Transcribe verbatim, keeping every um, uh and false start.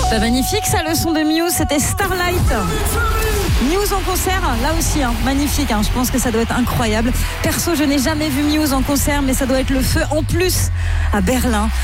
Bah, magnifique, ça, le son de Muse, c'était Starlight. Muse en concert, là aussi, hein, magnifique, hein, je pense que ça doit être incroyable. Perso, je n'ai jamais vu Muse en concert, mais ça doit être le feu en plus à Berlin.